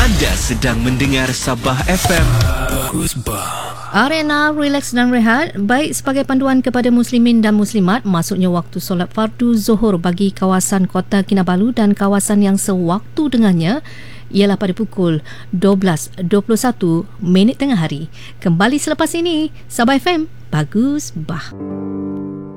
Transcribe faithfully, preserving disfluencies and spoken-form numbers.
Anda sedang mendengar Sabah F M. Bagus bah. Arena Relax dan Rehat baik sebagai panduan kepada muslimin dan muslimat masuknya waktu solat fardu Zuhur bagi kawasan Kota Kinabalu dan kawasan yang sewaktu dengannya ialah pada pukul dua belas dua puluh satu minit tengah hari. Kembali selepas ini, Sabah F M Bagus bah.